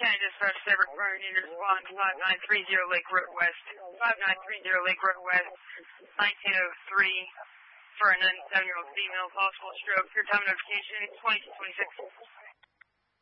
County Dispatch, Separate Fire Unit, respond 5930 Lake Road West. 5930 Lake Road West, 1903 for a 97-year-old female, possible stroke. Your time notification, 2226.